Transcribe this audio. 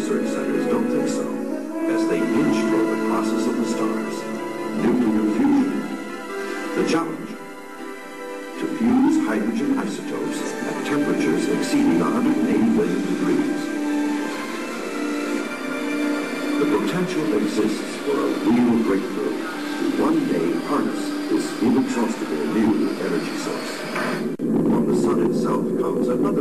research centers don't think so, as they inch toward the process of the stars, nuclear fusion. The challenge: to fuse hydrogen isotopes at temperatures exceeding 180 million degrees. The potential exists for a real breakthrough to one day harness this inexhaustible new energy source. From the sun itself comes another